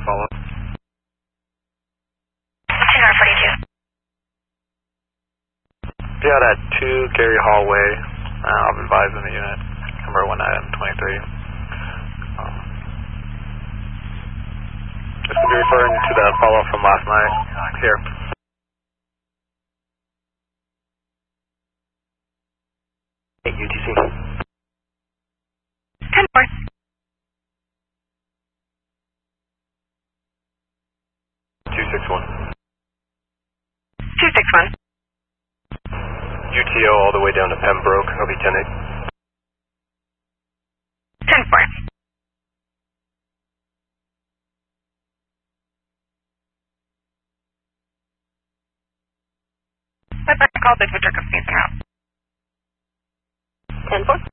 Follow. 10-42. Yeah, at 2 Gary Hallway. I'll be advising the unit. Number 1923. Just to be referring to the follow-up from last night. Here. UTC. 10-4. 261. 261. UTO all the way down to Pembroke. I'll be 10-8. 10-4. I'd like to call Bigfoot Circumstance en route. 10-4.